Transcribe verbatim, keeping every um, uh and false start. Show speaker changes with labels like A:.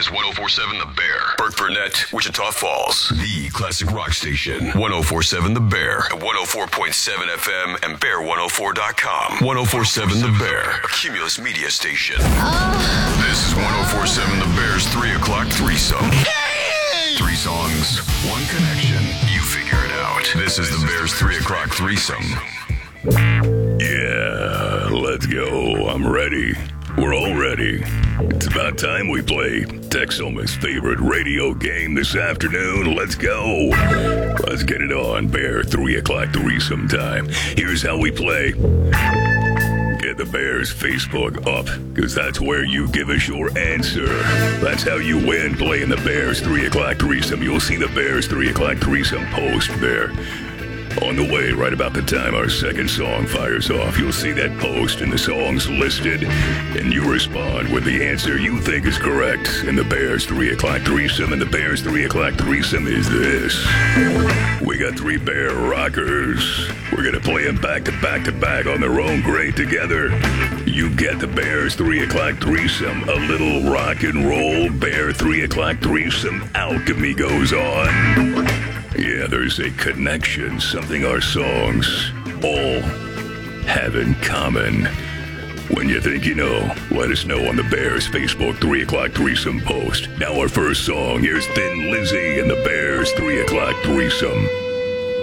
A: is one oh four point seven The Bear. Burt Burnett, Wichita Falls. The classic rock station. one oh four point seven The Bear. At one oh four point seven F M and bear one oh four dot com. one oh four point seven The Bear. A Cumulus media station. Oh. This is one oh four point seven The Bear's three o'clock threesome. Hey! Three songs, one connection. You figure it out. This is The Bear's three o'clock threesome.
B: Yeah, let's go. I'm ready. We're all ready. It's about time we play Texoma's favorite radio game this afternoon. Let's go. Let's get it on, Bear. Three o'clock threesome time. Here's how we play. Get the Bears Facebook up, because that's where you give us your answer. That's how you win playing the Bears three o'clock threesome. You'll see the Bears three o'clock threesome post there. On the way, right about the time our second song fires off, you'll see that post and the songs listed, and you respond with the answer you think is correct. And the Bears three o'clock threesome, and the Bears three o'clock threesome is this. We got three Bear rockers. We're going to play them back to back to back on their own grade together. You get the Bears three o'clock threesome. A little rock and roll Bear three o'clock threesome alchemy goes on. Yeah, there's a connection, something our songs all have in common. When you think you know, let us know on the Bears Facebook three o'clock threesome post. Now our first song, here's Thin Lizzy and the Bears three o'clock threesome.